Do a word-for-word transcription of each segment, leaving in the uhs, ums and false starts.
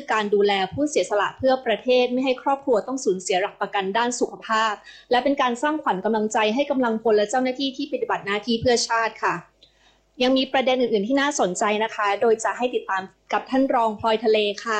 การดูแลผู้เสียสละเพื่อประเทศไม่ให้ครอบครัวต้องสูญเสียหลักประกันด้านสุขภาพและเป็นการสร้างขวัญกำลังใจให้กำลังพลและเจ้าหน้าที่ที่ปฏิบัติหน้าที่เพื่อชาติค่ะยังมีประเด็นอื่นๆที่น่าสนใจนะคะโดยจะให้ติดตามกับท่านรองพลอยทะเลค่ะ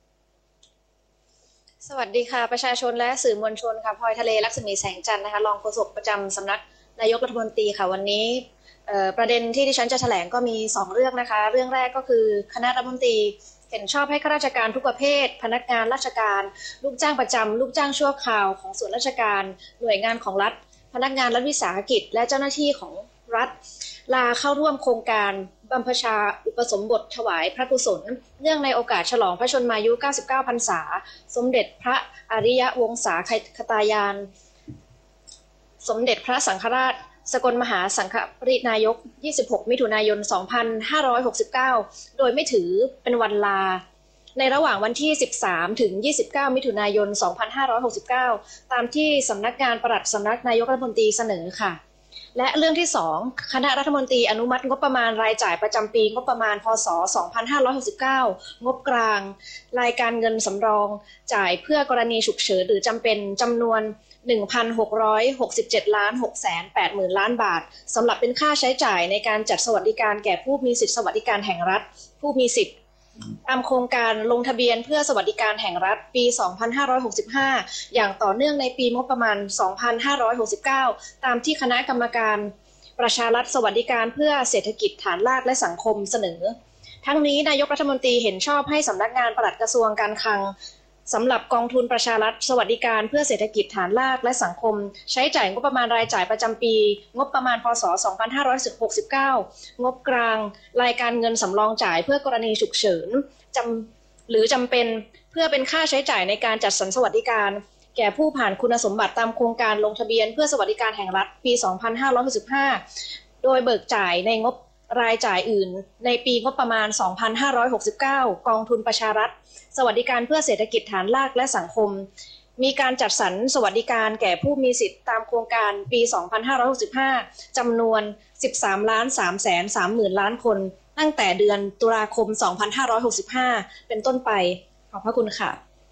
สวัสดีค่ะประชาชนและสื่อมวลชนค่ะพลอยทะเลลักษมีแสงจันทร์นะคะรองโฆษกประจำสำนักนายกรัฐมนตรีค่ะวันนี้ประเด็นที่ดิฉันจะแถลงก็มีสองเรื่องนะคะเรื่องแรกก็คือคณะรัฐมนตรีเห็นชอบให้ข้าราชการทุกประเภทพนักงานราชการลูกจ้างประจำลูกจ้างชั่วคราวของส่วนราชการหน่วยงานของรัฐพนักงานรัฐวิสาหกิจและเจ้าหน้าที่ของรัฐลาเข้าร่วมโครงการบรรพชาอุปสมบทถวายพระกุศลเนื่องในโอกาสฉลองพระชนมายุเก้าสิบเก้าพรรษาสมเด็จพระอริยวงศาคตายานสมเด็จพระสังฆราชสกลมหาสังฆปรินายกยี่สิบหกมิถุนายนสองพันห้าร้อยหกสิบเก้าโดยไม่ถือเป็นวันลาในระหว่างวันที่สิบสามถึงยี่สิบเก้ามิถุนายนสองพันห้าร้อยหกสิบเก้าตามที่สำนักงานปลัดสำนักนายกรัฐมนตรีเสนอค่ะและเรื่องที่สองคณะรัฐมนตรีอนุมัติงบประมาณรายจ่ายประจำปีงบประมาณพ.ศ. สองพันห้าร้อยหกสิบเก้างบกลางรายการเงินสำรองจ่ายเพื่อกรณีฉุกเฉินหรือจำเป็นจำนวน หนึ่งพันหกร้อยหกสิบเจ็ดล้านหกแสนแปดหมื่นล้านบาทสำหรับเป็นค่าใช้จ่ายในการจัดสวัสดิการแก่ผู้มีสิทธิสวัสดิการแห่งรัฐผู้มีสิทธิตามโครงการลงทะเบียนเพื่อสวัสดิการแห่งรัฐปีสองพันห้าร้อยหกสิบห้าอย่างต่อเนื่องในปีงบประมาณสองพันห้าร้อยหกสิบเก้าตามที่คณะกรรมการประชารัฐสวัสดิการเพื่อเศรษฐกิจฐานรากและสังคมเสนอทั้งนี้นายกรัฐมนตรีเห็นชอบให้สำนักงานปลัดกระทรวงการคลังสำหรับกองทุนประชารัฐสวัสดิการเพื่อเศรษฐกิจฐานรากและสังคมใช้จ่ายงบประมาณรายจ่ายประจำปีงบประมาณพ.ศ. สองพันห้าร้อยหกสิบเก้างบกลางรายการเงินสำรองจ่ายเพื่อกรณีฉุกเฉินจำหรือจำเป็นเพื่อเป็นค่าใช้จ่ายในการจัดสรรสวัสดิการแก่ผู้ผ่านคุณสมบัติตามโครงการลงทะเบียนเพื่อสวัสดิการแห่งรัฐปีสองพันห้าร้อยหกสิบห้าโดยเบิกจ่ายในงบรายจ่ายอื่นในปีงบประมาณสองพันห้าร้อยหกสิบเก้ากองทุนประชารัฐสวัสดิการเพื่อเศรษฐกิจฐานรากและสังคมมีการจัดสรรสวัสดิการแก่ผู้มีสิทธิตามโครงการปีสองพันห้าร้อยหกสิบห้าจำนวนสิบสามล้านสามแสนสามหมื่นล้านคนตั้งแต่เดือนตุลาคมสองพันห้าร้อยหกสิบห้าเป็นต้นไปขอบพระคุณค่ะ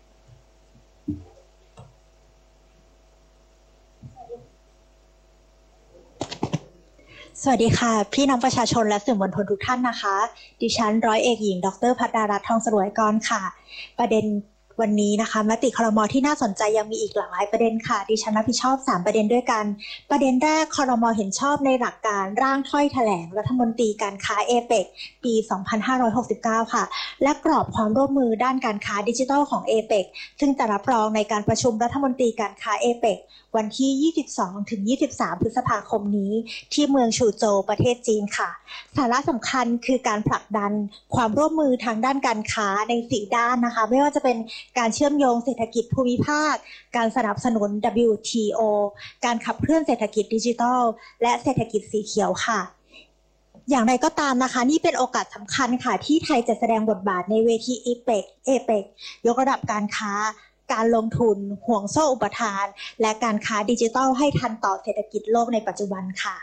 สวัสดีค่ะพี่น้องประชาชนและสื่อมวลชนทุกท่านนะคะดิฉันร้อยเอกหญิงดร.ภัทรารัตน์ทองสรวยกรค่ะประเด็นวันนี้นะคะมติครม.ที่น่าสนใจยังมีอีกหลากหลายประเด็นค่ะดิฉันรับผิดชอบสามประเด็นด้วยกันประเด็นแรกครม.เห็นชอบในหลักการร่างถ้อยแถลงรัฐมนตรีการค้าเอเปกปีสองพันห้าร้อยหกสิบเก้าค่ะและกรอบความร่วมมือด้านการค้าดิจิทัลของเอเปกซึ่งจะรับรองในการประชุมรัฐมนตรีการค้าเอเปกวันที่ยี่สิบสองถึงยี่สิบสามพฤษภาคมนี้ที่เมืองชูโจวประเทศจีนค่ะสาระสำคัญคือการผลักดันความร่วมมือทางด้านการค้าในสี่ด้านนะคะไม่ว่าจะเป็นการเชื่อมโยงเศรษฐกิจภูมิภาคการสนับสนุน ดับเบิลยู ที โอ การขับเคลื่อนเศรษฐกิจดิจิทัลและเศรษฐกิจสีเขียวค่ะอย่างไรก็ตามนะคะนี่เป็นโอกาสสำคัญค่ะที่ไทยจะแสดงบทบาทในเวที เอเปก เอเปก ยกระดับการค้าการลงทุนห่วงโซ่อุปทานและการค้าดิจิทัลให้ทันต่อเศรษฐกิจโลกในปัจจุบันค่ะ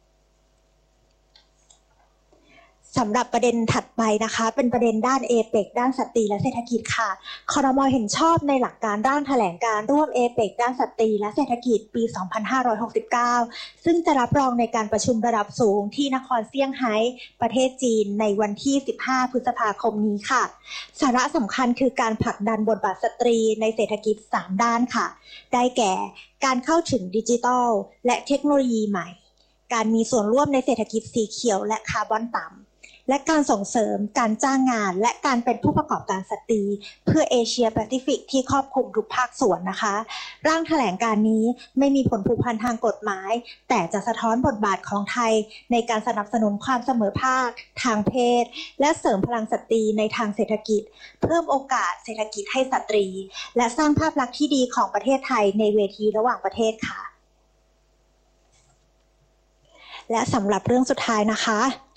สำหรับประเด็นถัดไปนะคะเป็นประเด็นด้านเอเปกด้านสตรีและเศรษฐกิจค่ะครม.เห็นชอบในหลักการร่างแถลงการร่วมเอเปกด้านสตรีและเศรษฐกิจปีสองพันห้าร้อยหกสิบเก้าซึ่งจะรับรองในการประชุมระดับสูงที่นครเซี่ยงไฮ้ประเทศจีนในวันที่สิบห้าพฤษภาคมนี้ค่ะสาระสำคัญคือการผลักดันบทบาทสตรีในเศรษฐกิจสามด้านค่ะได้แก่การเข้าถึงดิจิทัลและเทคโนโลยีใหม่การมีส่วนร่วมในเศรษฐกิจสีเขียวและคาร์บอนต่ำและการส่งเสริมการจ้างงานและการเป็นผู้ประกอบการสตรีเพื่อเอเชียแปซิฟิกที่ครอบคลุมทุกภาคส่วนนะคะร่างแถลงการนี้ไม่มีผลผูกพันทางกฎหมายแต่จะสะท้อนบทบาทของไทยในการสนับสนุนความเสมอภาคทางเพศและเสริมพลังสตรีในทางเศรษฐกิจเพิ่มโอกาสเศรษฐกิจให้สตรีและสร้างภาพลักษณ์ที่ดีของประเทศไทยในเวทีระหว่างประเทศค่ะและสำหรับเรื่องสุดท้ายนะคะ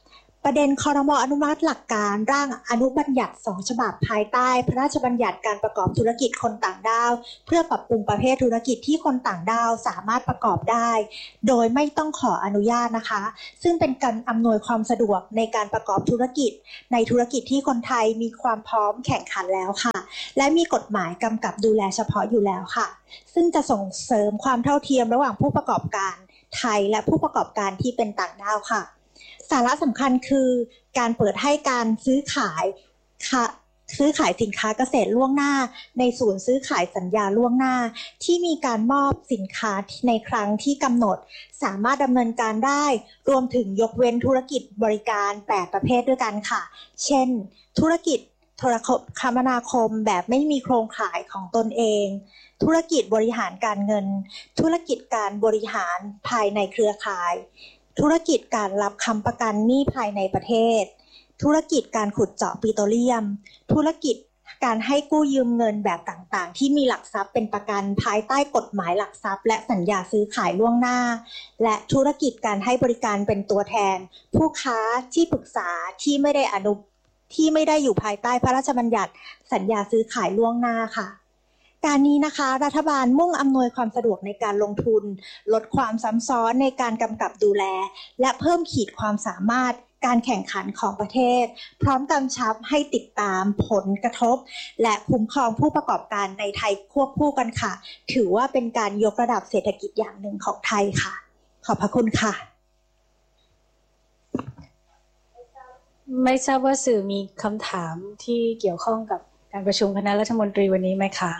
ประเด็นครม.อนุมัติหลักการร่างอนุบัญญัติสองฉบับภายใต้พระราชบัญญัติการประกอบธุรกิจคนต่างด้าวเพื่อปรับปรุงประเภทธุรกิจที่คนต่างด้าวสามารถประกอบได้โดยไม่ต้องขออนุญาตนะคะซึ่งเป็นการอำนวยความสะดวกในการประกอบธุรกิจในธุรกิจที่คนไทยมีความพร้อมแข่งขันแล้วค่ะและมีกฎหมายกำกับดูแลเฉพาะอยู่แล้วค่ะซึ่งจะส่งเสริมความเท่าเทียมระหว่างผู้ประกอบการไทยและผู้ประกอบการที่เป็นต่างด้าวค่ะสาระสำคัญคือการเปิดให้การซื้อขายซื้อขายสินค้าเกษตรล่วงหน้าในศูนย์ซื้อขายสัญญาล่วงหน้าที่มีการมอบสินค้าในครั้งที่กำหนดสามารถดำเนินการได้รวมถึงยกเว้นธุรกิจบริการแปดประเภทด้วยกันค่ะเช่นธุรกิจโทรคมนาคมแบบไม่มีโครงข่ายของตนเองธุรกิจบริหารการเงินธุรกิจการบริหารภายในเครือข่ายธุรกิจการรับค้ำประกันหนี้ภายในประเทศธุรกิจการขุดเจาะปิโตรเลียมธุรกิจการให้กู้ยืมเงินแบบต่างๆที่มีหลักทรัพย์เป็นประกันภายใต้กฎหมายหลักทรัพย์และสัญญาซื้อขายล่วงหน้าและธุรกิจการให้บริการเป็นตัวแทนผู้ค้าที่ปรึกษาที่ไม่ได้อนุที่ไม่ได้อยู่ภายใต้พระราชบัญญัติสัญญาซื้อขายล่วงหน้าค่ะการนี้นะคะรัฐบาลมุ่งอำนวยความสะดวกในการลงทุนลดความซ้ำซ้อนในการกำกับดูแลและเพิ่มขีดความสามารถการแข่งขันของประเทศพร้อมกำชับให้ติดตามผลกระทบและคุ้มครองผู้ประกอบการในไทยควบคู่กันค่ะถือว่าเป็นการยกระดับเศรษฐกิจอย่างหนึ่งของไทยค่ะขอบพระคุณค่ะไม่ทราบว่าสื่อมีคำถามที่เกี่ยวข้องกับการประชุมคณะรัฐมนตรีวันนี้ไหมคะ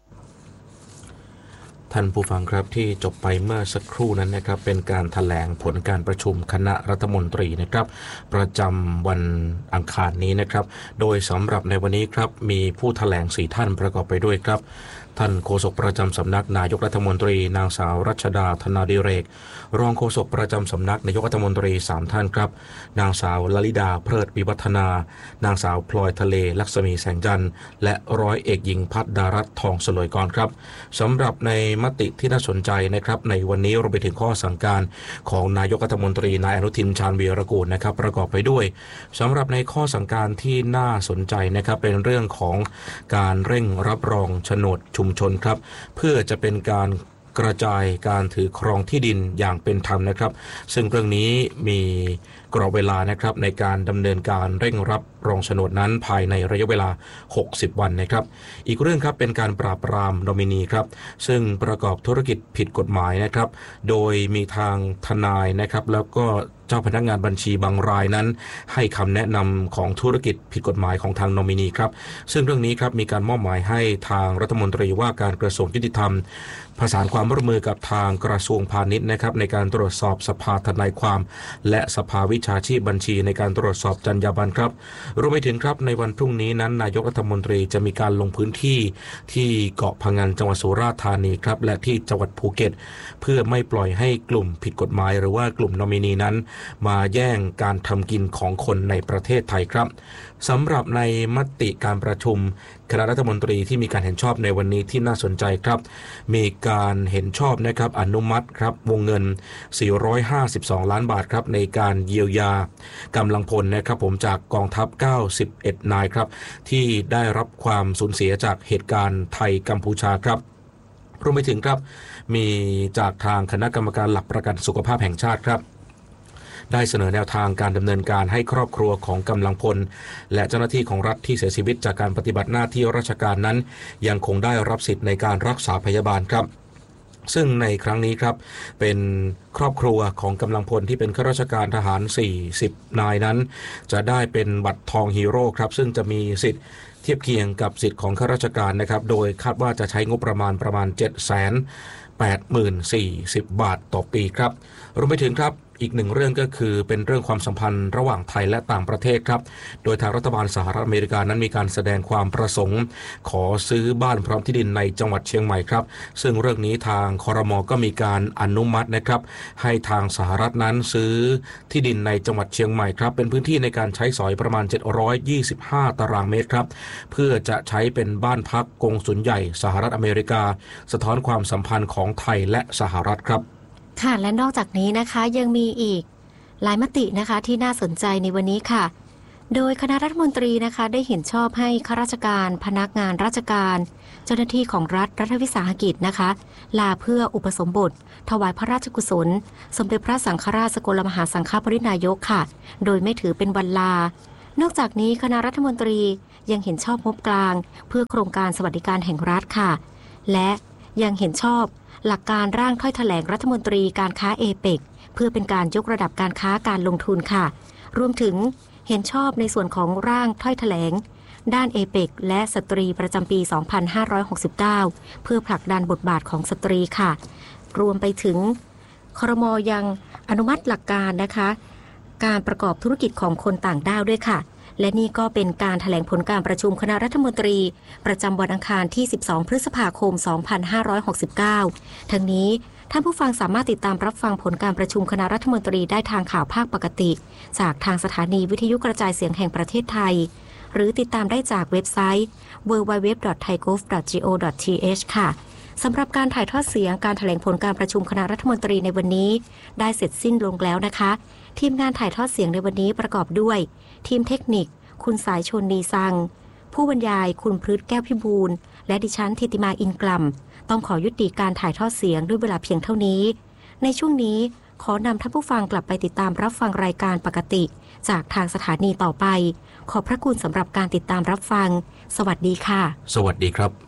ท่านผู้ฟังครับที่จบไปเมื่อสักครู่นั้นนะครับเป็นการแถลงผลการประชุมคณะรัฐมนตรีนะครับประจำวันอังคารนี้นะครับโดยสำหรับในวันนี้ครับมีผู้แถลงสี่ท่านประกอบไปด้วยครับท่านโฆษกประจำสำนักนายกรัฐมนตรีนางสาวรัชดาธนาดิเรกรองโฆษกประจำสำนักนายกรัฐมนตรีสามท่านครับนางสาวลลิดาเพลิดวิวัฒนานางสาวพลอยทะเลลักษมีแสงจันทร์และร้อยเอกหญิงพัฒดารัตน์ทองสลวยกรครับสำหรับในมติที่น่าสนใจนะครับในวันนี้เราไปถึงข้อสั่งการของนายกรัฐมนตรีนายอนุทินชาญวีรกูลนะครับประกอบไปด้วยสำหรับในข้อสั่งการที่น่าสนใจนะครับเป็นเรื่องของการเร่งรับรองโฉนดชุมชนครับเพื่อจะเป็นการกระจายการถือครองที่ดินอย่างเป็นธรรมนะครับซึ่งเรื่องนี้มีกรอบเวลานะครับในการดำเนินการเร่งรับรองโฉนดนั้นภายในระยะเวลาหกสิบวันนะครับอีกเรื่องครับเป็นการปราบปรามนอมินีครับซึ่งประกอบธุรกิจผิดกฎหมายนะครับโดยมีทางทนายนะครับแล้วก็เจ้าพนักงานบัญชีบางรายนั้นให้คำแนะนำของธุรกิจผิดกฎหมายของทางนอมินีครับซึ่งเรื่องนี้ครับมีการมอบหมายให้ทางรัฐมนตรีว่าการกระทรวงยุติธรรมประสานความร่วมมือกับทางกระทรวงพาณิชย์นะครับในการตรวจสอบสภาทนายความและสภาวิชาชีพบัญชีในการตรวจสอบจรรยาบรรณครับรวมไปถึงครับในวันพรุ่งนี้นั้นนายกรัฐมนตรีจะมีการลงพื้นที่ที่เกาะพะงันจังหวัดสุราษฎร์ธานีครับและที่จังหวัดภูเก็ตเพื่อไม่ปล่อยให้กลุ่มผิดกฎหมายหรือว่ากลุ่มนอมินีนั้นมาแย่งการทำกินของคนในประเทศไทยครับสำหรับในมติการประชุมคณะรัฐมนตรีที่มีการเห็นชอบในวันนี้ที่น่าสนใจครับมีการเห็นชอบนะครับอนุมัติครับวงเงินสี่ร้อยห้าสิบสองล้านบาทครับในการเยียวยากำลังพลนะครับผมจากกองทัพเก้าสิบเอ็ดนายครับที่ได้รับความสูญเสียจากเหตุการณ์ไทยกัมพูชาครับรวมไปถึงครับมีจากทางคณะกรรมการหลักประกันสุขภาพแห่งชาติครับได้เสนอแนวทางการดำเนินการให้ครอบครัวของกำลังพลและเจ้าหน้าที่ของรัฐที่เสียชีวิตจากการปฏิบัติหน้าที่ราชการนั้นยังคงได้รับสิทธิ์ในการรักษาพยาบาลครับซึ่งในครั้งนี้ครับเป็นครอบครัวของกำลังพลที่เป็นข้าราชการทหารสี่สิบนายนั้นจะได้เป็นบัตรทองฮีโร่ครับซึ่งจะมีสิทธิ์เทียบเคียงกับสิทธิ์ของข้าราชการนะครับโดยคาดว่าจะใช้งบประมาณประมาณ เจ็ดแสนแปดหมื่นสี่สิบ บาทต่อปีครับรวมไปถึงครับอีกหนึ่งเรื่องก็คือเป็นเรื่องความสัมพันธ์ระหว่างไทยและต่างประเทศครับโดยทางรัฐบาลสหรัฐอเมริกานั้นมีการแสดงความประสงค์ขอซื้อบ้านพร้อมที่ดินในจังหวัดเชียงใหม่ครับซึ่งเรื่องนี้ทางครม.ก็มีการอนุมัตินะครับให้ทางสหรัฐนั้นซื้อที่ดินในจังหวัดเชียงใหม่ครับเป็นพื้นที่ในการใช้สอยประมาณเจ็ดร้อยยี่สิบห้าตารางเมตรครับเพื่อจะใช้เป็นบ้านพักกงสุลใหญ่สหรัฐอเมริกาสะท้อนความสัมพันธ์ของไทยและสหรัฐครับค่ะและนอกจากนี้นะคะยังมีอีกหลายมตินะคะที่น่าสนใจในวันนี้ค่ะโดยคณะรัฐมนตรีนะคะได้เห็นชอบให้ข้าราชการพนักงานราชการเจ้าหน้าที่ของรัฐรัฐวิสาหกิจนะคะลาเพื่ออุปสมบทถวายพระราชกุศลสมเด็จพระสังฆราชสกลมหาสังฆปรินายกค่ะโดยไม่ถือเป็นวันลานอกจากนี้คณะรัฐมนตรียังเห็นชอบงบกลางเพื่อโครงการสวัสดิการแห่งรัฐค่ะและยังเห็นชอบหลักการร่างถ้อยแถลงรัฐมนตรีการค้าเอเปกเพื่อเป็นการยกระดับการค้าการลงทุนค่ะรวมถึงเห็นชอบในส่วนของร่างถ้อยแถลงด้านเอเปกและสตรีประจำปี สองพันห้าร้อยหกสิบเก้า เพื่อผลักดันบทบาทของสตรีค่ะรวมไปถึงครม.ยังอนุมัติหลักการนะคะการประกอบธุรกิจของคนต่างด้าวด้วยค่ะและนี่ก็เป็นการแถลงผลการประชุมคณะรัฐมนตรีประจำวันอังคารที่สิบสองพฤษภาคมสองพันห้าร้อยหกสิบเก้าทั้งนี้ท่านผู้ฟังสามารถติดตามรับฟังผลการประชุมคณะรัฐมนตรีได้ทางข่าวภาคปกติจากทางสถานีวิทยุกระจายเสียงแห่งประเทศไทยหรือติดตามได้จากเว็บไซต์ ดับเบิลยู ดับเบิลยู ดับเบิลยู ดอท ไทย จี โอ วี ดอท จี โอ ดอท ที เอช ค่ะสำหรับการถ่ายทอดเสียงการแถลงผลการประชุมคณะรัฐมนตรีในวันนี้ได้เสร็จสิ้นลงแล้วนะคะทีมงานถ่ายทอดเสียงในวันนี้ประกอบด้วยทีมเทคนิคคุณสายชนนีซังผู้บรรยายคุณพฤทธิ์แก้วพิบูลและดิฉันธิติมาอินกลัมต้องขอยุติการถ่ายทอดเสียงด้วยเวลาเพียงเท่านี้ในช่วงนี้ขอนำท่านผู้ฟังกลับไปติดตามรับฟังรายการปกติจากทางสถานีต่อไปขอบพระคุณสำหรับการติดตามรับฟังสวัสดีค่ะสวัสดีครับ